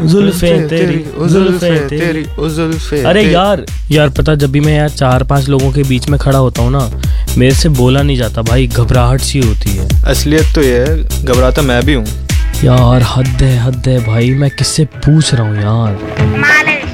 जुल्फे तेरी, जुल्फे तेरी, जुल्फे। अरे यार पता, जब भी मैं यार 4-5 लोगों के बीच में खड़ा होता हूँ ना, मेरे से बोला नहीं जाता भाई, घबराहट सी होती है। असलियत तो ये है, घबराता मैं भी हूँ यार। हद है भाई, मैं किससे पूछ रहा हूँ यार।